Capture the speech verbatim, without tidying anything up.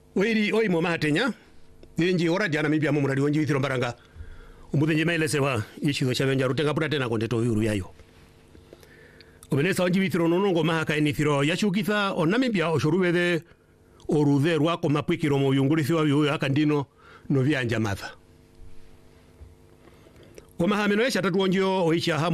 Oiri oi mo mahatenya. Inji ora jana mibya mu muradi wonji withiro mbaranga. Umuthenje maelesewa ichizo chavenja rutenga pura tena kondeto yuru yayo. Obenesa wonji withiro nonongo mahaka enithiro yashukitha onamibya oshorubethe oruthe rwako mapwikiro mu yungulithiwa byo akandino no byanja matha. Omahameno yesha tatu wonjio oicha